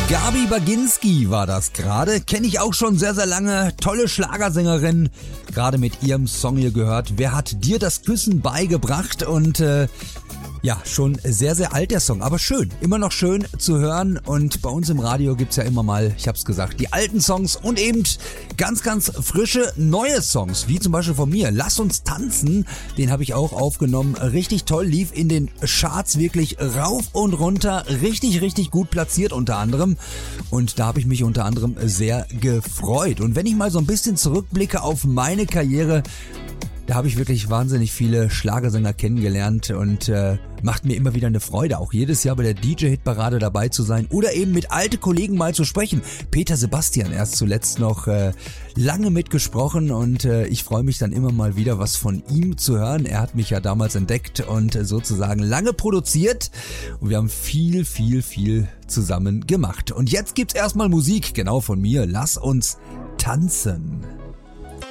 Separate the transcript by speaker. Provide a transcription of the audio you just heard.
Speaker 1: Gabi Baginski war das gerade. Kenne ich auch schon sehr, sehr lange. Tolle Schlagersängerin. Gerade mit ihrem Song hier gehört. Wer hat dir das Küssen beigebracht? Und ja, schon sehr, sehr alt der Song, aber schön, immer noch schön zu hören und bei uns im Radio gibt's ja immer mal, ich hab's gesagt, die alten Songs und eben ganz, ganz frische neue Songs, wie zum Beispiel von mir, Lass uns tanzen, den habe ich auch aufgenommen, richtig toll, lief in den Charts wirklich rauf und runter, richtig, richtig gut platziert unter anderem und da habe ich mich unter anderem sehr gefreut und wenn ich mal so ein bisschen zurückblicke auf meine Karriere, da habe ich wirklich wahnsinnig viele Schlagersänger kennengelernt und macht mir immer wieder eine Freude, auch jedes Jahr bei der DJ-Hitparade dabei zu sein oder eben mit alten Kollegen mal zu sprechen. Peter Sebastian erst zuletzt noch lange mitgesprochen und ich freue mich dann immer mal wieder was von ihm zu hören. Er hat mich ja damals entdeckt und sozusagen lange produziert und wir haben viel, viel, viel zusammen gemacht. Und jetzt gibt's erstmal Musik, genau von mir. Lass uns tanzen.